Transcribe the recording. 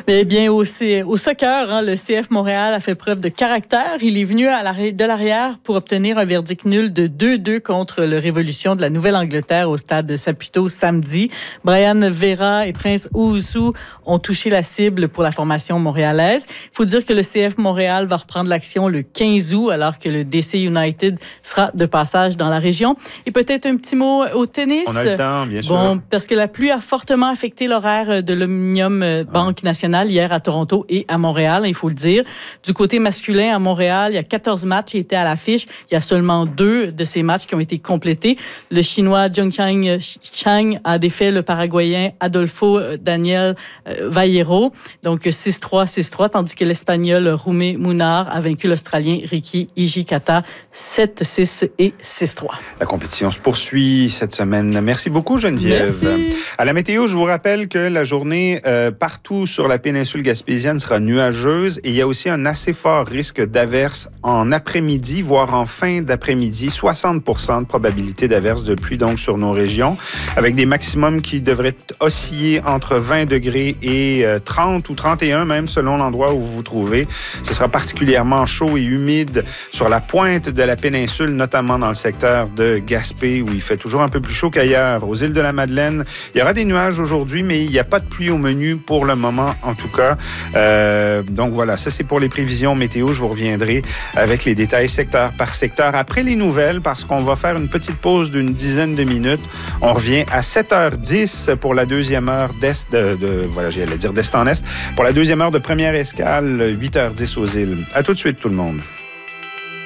Eh bien, au soccer, le CF Montréal a fait preuve de caractère. Il est venu de l'arrière pour obtenir un verdict nul de 2-2 contre le Révolution de la Nouvelle-Angleterre au stade de Saputo samedi. Brian Vera et Prince Oussou ont touché la cible pour la formation montréalaise. Il faut dire que le CF Montréal va reprendre l'action le 15 août, alors que le DC United sera de passage dans la région. Et peut-être un petit mot au tennis. On a le temps, bien sûr. Bon, parce que la pluie a fortement affecté l'horaire de l'Omnium Banque Nationale hier à Toronto et à Montréal, il faut le dire. Du côté masculin, à Montréal, il y a 14 matchs qui étaient à l'affiche. Il y a seulement 2 de ces matchs qui ont été complétés. Le Chinois Zheng Chang a défait le Paraguayen Adolfo Daniel Vallejo, donc 6-3, 6-3, tandis que l'Espagnol Roumé Munar a vaincu l'Australien Riki Hijikata 7-6 et 6-3. La compétition se poursuit cette semaine. Merci beaucoup, Geneviève. Merci. À la météo, je vous rappelle que la journée partout sur la péninsule gaspésienne sera nuageuse et il y a aussi un assez fort risque d'averse en après-midi, voire en fin d'après-midi. 60% de probabilité d'averse de pluie donc sur nos régions, avec des maximums qui devraient osciller entre 20 degrés et 30 ou 31 même selon l'endroit où vous vous trouvez. Ce sera particulièrement chaud et humide sur la pointe de la péninsule, notamment dans le secteur de Gaspé où il fait toujours un peu plus chaud qu'ailleurs. Aux îles de la Madeleine, il y aura des nuages aujourd'hui, mais il n'y a pas de pluie au menu pour le moment en tout cas. Donc voilà, ça c'est pour les prévisions météo. Je vous reviendrai avec les détails secteur par secteur après les nouvelles parce qu'on va faire une petite pause d'une dizaine de minutes. On revient à 7h10 pour la deuxième heure d'Est, voilà, j'allais dire d'Est en Est, pour la deuxième heure de première escale, 8h10 aux îles. À tout de suite tout le monde.